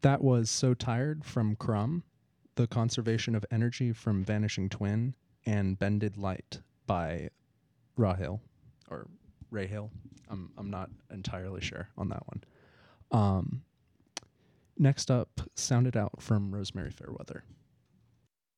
That was So Tired from Crumb, The Conservation of Energy from Vanishing Twin, and Bended Light by Rahil or Rahil. I'm not entirely sure on that one. Next up, Sound It Out from Rosemary Fairweather.